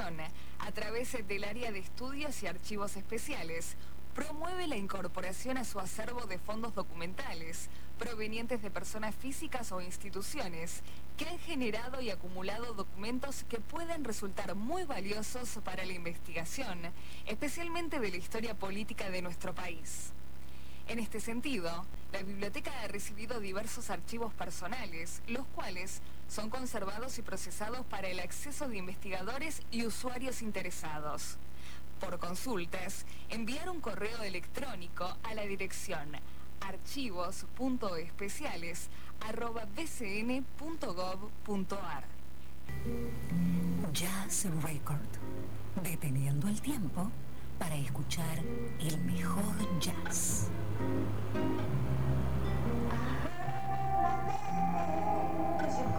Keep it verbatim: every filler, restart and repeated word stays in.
Nación, a través del área de estudios y archivos especiales, promueve la incorporación a su acervo de fondos documentales provenientes de personas físicas o instituciones que han generado y acumulado documentos que pueden resultar muy valiosos para la investigación, especialmente de la historia política de nuestro país. En este sentido, la biblioteca ha recibido diversos archivos personales, los cuales son conservados y procesados para el acceso de investigadores y usuarios interesados. Por consultas, enviar un correo electrónico a la dirección archivos punto especiales arroba b c n punto gov punto a r. Jazz Record, deteniendo el tiempo para escuchar el mejor jazz.